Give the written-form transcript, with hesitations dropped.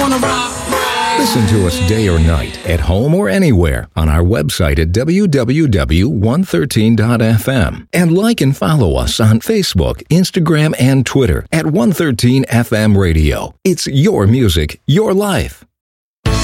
wanna rock. Listen to us day or night, at home or anywhere, on our website at www.113.fm. And like and follow us on Facebook, Instagram, and Twitter at 113 FM Radio. It's your music, your life.